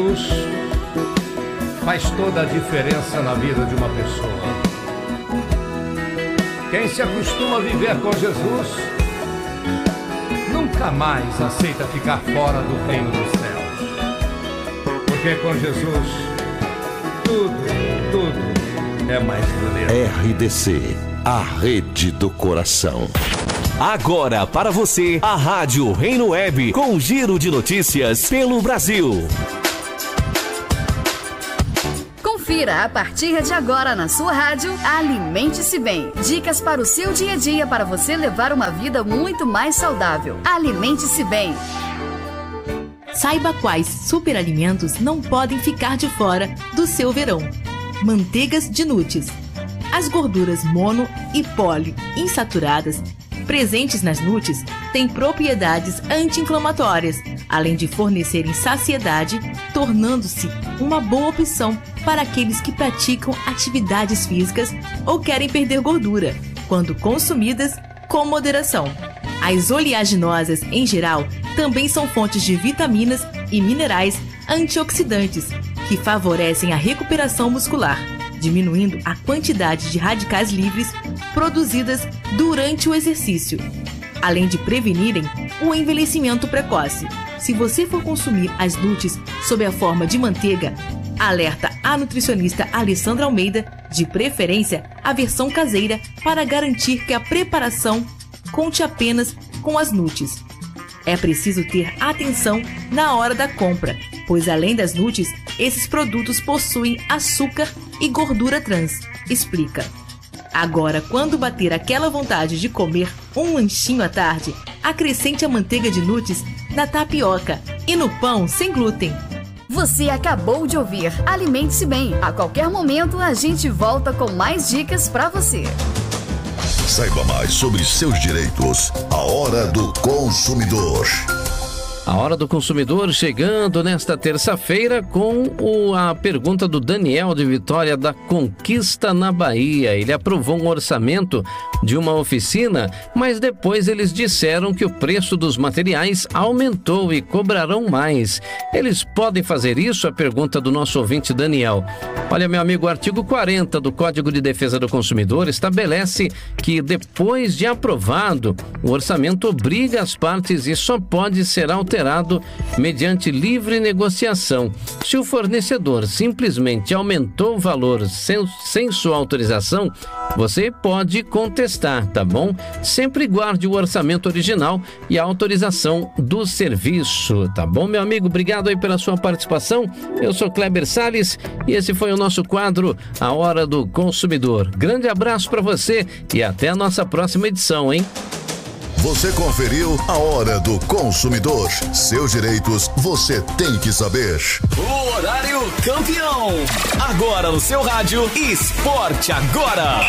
Jesus faz toda a diferença na vida de uma pessoa. Quem se acostuma a viver com Jesus nunca mais aceita ficar fora do reino dos céus. Porque com Jesus, tudo é mais bonito. RDC, a rede do coração. Agora para você, a Rádio Reino Web, com um giro de notícias pelo Brasil. Confira a partir de agora na sua rádio Alimente-se Bem. Dicas para o seu dia a dia para você levar uma vida muito mais saudável. Alimente-se Bem. Saiba quais superalimentos não podem ficar de fora do seu verão. Manteigas de nuts. As gorduras mono e poliinsaturadas presentes nas nuts têm propriedades anti-inflamatórias, além de fornecerem saciedade, tornando-se uma boa opção para aqueles que praticam atividades físicas ou querem perder gordura, quando consumidas com moderação. As oleaginosas, em geral, também são fontes de vitaminas e minerais antioxidantes, que favorecem a recuperação muscular, diminuindo a quantidade de radicais livres produzidas durante o exercício, além de prevenirem o envelhecimento precoce. Se você for consumir as nuts sob a forma de manteiga, alerta a nutricionista Alessandra Almeida, de preferência a versão caseira, para garantir que a preparação conte apenas com as nuts. É preciso ter atenção na hora da compra, pois além das nuts, esses produtos possuem açúcar e gordura trans, explica. Agora, quando bater aquela vontade de comer um lanchinho à tarde, acrescente a manteiga de nuts na tapioca e no pão sem glúten. Você acabou de ouvir Alimente-se Bem. A qualquer momento a gente volta com mais dicas para você. Saiba mais sobre seus direitos. A Hora do Consumidor. A Hora do Consumidor chegando nesta terça-feira com a pergunta do Daniel de Vitória da Conquista, na Bahia. Ele aprovou um orçamento de uma oficina, mas depois eles disseram que o preço dos materiais aumentou e cobrarão mais. Eles podem fazer isso? A pergunta do nosso ouvinte Daniel. Olha, meu amigo, o artigo 40 do Código de Defesa do Consumidor estabelece que depois de aprovado, o orçamento obriga as partes e só pode ser alterado mediante livre negociação. Se o fornecedor simplesmente aumentou o valor sem sua autorização, você pode contestar, tá bom? Sempre guarde o orçamento original e a autorização do serviço, tá bom, meu amigo? Obrigado aí pela sua participação. Eu sou Kleber Salles e esse foi o nosso quadro A Hora do Consumidor. Grande abraço para você e até a nossa próxima edição, hein? Você conferiu A Hora do Consumidor. Seus direitos você tem que saber. O horário campeão. Agora no seu rádio Esporte Agora.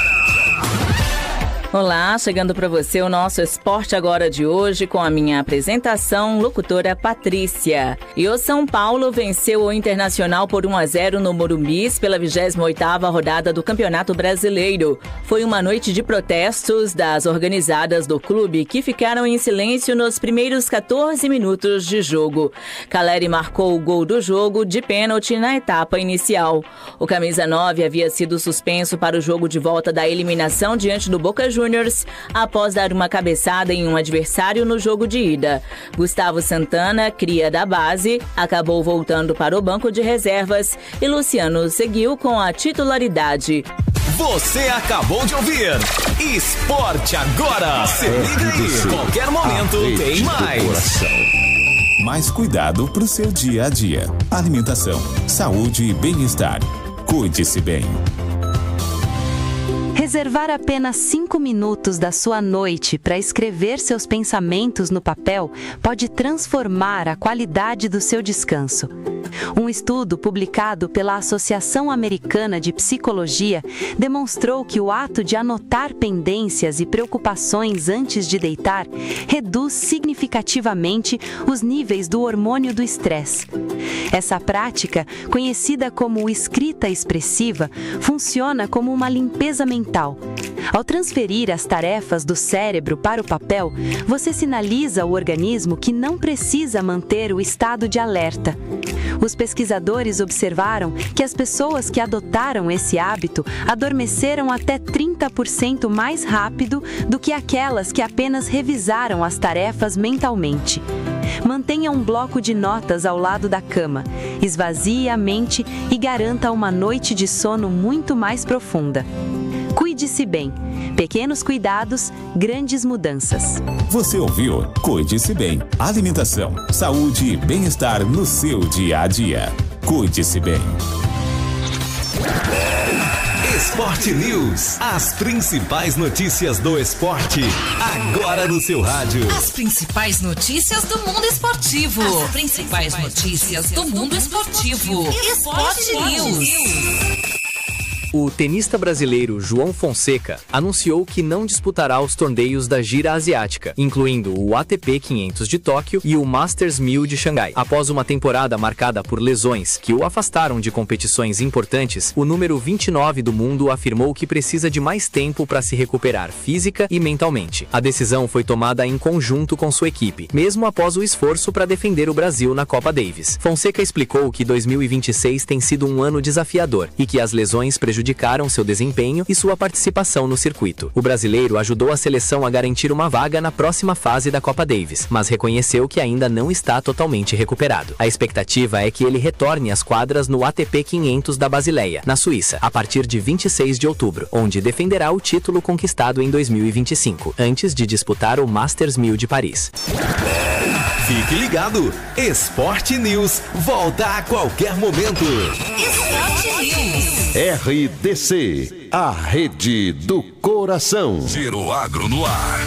Olá, chegando para você o nosso Esporte Agora de hoje com a minha apresentação, locutora Patrícia. E o São Paulo venceu o Internacional por 1-0 no Morumbi pela 28ª rodada do Campeonato Brasileiro. Foi uma noite de protestos das organizadas do clube que ficaram em silêncio nos primeiros 14 minutos de jogo. Caleri marcou o gol do jogo de pênalti na etapa inicial. O camisa 9 havia sido suspenso para o jogo de volta da eliminação diante do Boca Juniors após dar uma cabeçada em um adversário no jogo de ida. Gustavo Santana, cria da base, acabou voltando para o banco de reservas e Luciano seguiu com a titularidade. Você acabou de ouvir Esporte Agora. Se liga aí, qualquer momento tem mais. Mais cuidado para o seu dia a dia. Alimentação, saúde e bem-estar. Cuide-se bem. Reservar apenas 5 minutos da sua noite para escrever seus pensamentos no papel pode transformar a qualidade do seu descanso. Um estudo publicado pela Associação Americana de Psicologia demonstrou que o ato de anotar pendências e preocupações antes de deitar reduz significativamente os níveis do hormônio do estresse. Essa prática, conhecida como escrita expressiva, funciona como uma limpeza mental. Ao transferir as tarefas do cérebro para o papel, você sinaliza ao organismo que não precisa manter o estado de alerta. Os pesquisadores observaram que as pessoas que adotaram esse hábito adormeceram até 30% mais rápido do que aquelas que apenas revisaram as tarefas mentalmente. Mantenha um bloco de notas ao lado da cama, esvazie a mente e garanta uma noite de sono muito mais profunda. Cuide-se bem. Pequenos cuidados, grandes mudanças. Você ouviu? Cuide-se bem. Alimentação, saúde e bem-estar no seu dia a dia. Cuide-se bem. Esporte News. As principais notícias do esporte. Agora no seu rádio. As principais notícias do mundo esportivo. As principais notícias do mundo esportivo. Esporte News. O tenista brasileiro João Fonseca anunciou que não disputará os torneios da gira asiática, incluindo o ATP 500 de Tóquio e o Masters 1000 de Xangai. Após uma temporada marcada por lesões que o afastaram de competições importantes, o número 29 do mundo afirmou que precisa de mais tempo para se recuperar física e mentalmente. A decisão foi tomada em conjunto com sua equipe, mesmo após o esforço para defender o Brasil na Copa Davis. Fonseca explicou que 2026 tem sido um ano desafiador e que as lesões prejudicaram seu desempenho e sua participação no circuito. O brasileiro ajudou a seleção a garantir uma vaga na próxima fase da Copa Davis, mas reconheceu que ainda não está totalmente recuperado. A expectativa é que ele retorne às quadras no ATP 500 da Basileia, na Suíça, a partir de 26 de outubro, onde defenderá o título conquistado em 2025, antes de disputar o Masters 1000 de Paris. Fique ligado, Esporte News volta a qualquer momento. Esporte News. RDC, a rede do coração. Giro Agro no ar.